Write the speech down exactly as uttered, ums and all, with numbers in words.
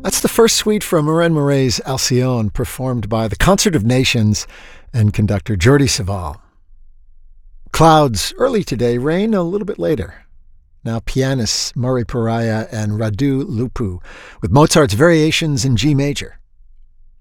That's the first suite from Marin Murray's Alcyone, performed by the Concert of Nations and conductor Jordi Savall. Clouds early today, rain a little bit later. Now pianists Murray Pariah and Radu Lupu with Mozart's Variations in G major.